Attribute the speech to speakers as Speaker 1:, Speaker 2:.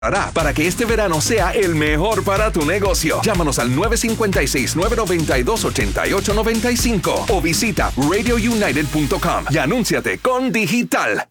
Speaker 1: para que este verano sea el mejor para tu negocio. Llámanos al 956-992-8895 o visita radiounited.com y anúnciate con Digital.